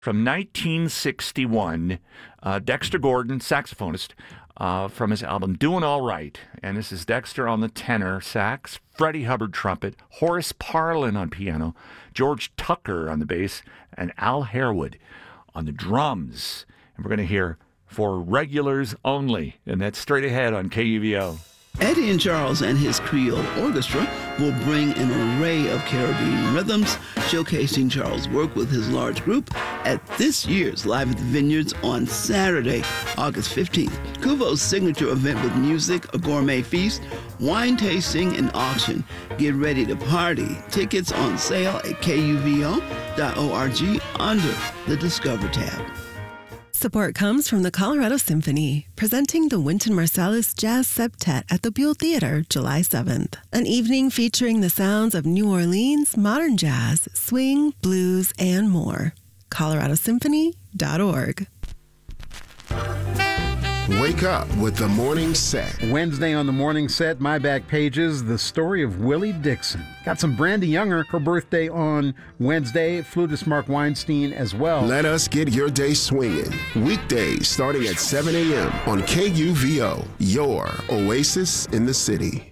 from 1961. Dexter Gordon, saxophonist, from his album Doing All Right. And this is Dexter on the tenor sax, Freddie Hubbard trumpet, Horace Parlan on piano, George Tucker on the bass, and Al Harewood on the drums. And we're going to hear For Regulars Only, and that's straight ahead on KUVO. Eddie and Charles and his Creole Orchestra will bring an array of Caribbean rhythms, showcasing Charles' work with his large group at this year's Live at the Vineyards on Saturday, August 15th. Kuvo's signature event with music, a gourmet feast, wine tasting, and auction. Get ready to party. Tickets on sale at kuvo.org under the Discover tab. Support comes from the Colorado Symphony, presenting the Wynton Marsalis Jazz Septet at the Buell Theater, July 7th. An evening featuring the sounds of New Orleans, modern jazz, swing, blues, and more. coloradosymphony.org. Wake up with the Morning Set. Wednesday on the Morning Set, my back pages, the story of Willie Dixon. Got some Brandy Younger, her birthday on Wednesday. Flutist Mark Weinstein as well. Let us get your day swinging. Weekdays starting at 7 a.m. on KUVO, your oasis in the city.